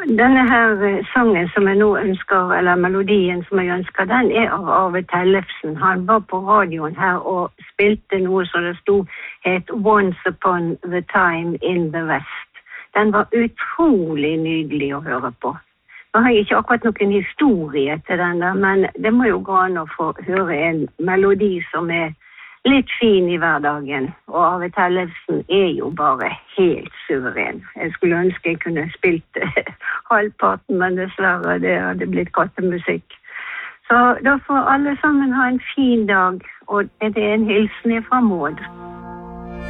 Denne her sangen som jeg nå ønsker, eller melodien som jeg ønsker, den av Arve Tellefsen. Han var på radioen her og spilte noe som det het Once Upon the Time in the West. Den var utrolig nydelig å høre på. Nå har jeg ikke akkurat noen historie til den der, men det må jo gå an å få høre en melodi som litt fin i hverdagen, og Arve Tellefsen jo bare helt suveren. Jeg skulle ønske jeg kunne spilt halvparten, men dessverre det hadde blitt kattemusikk. Så da får alle sammen ha en fin dag, og det en hilsen fra Maud.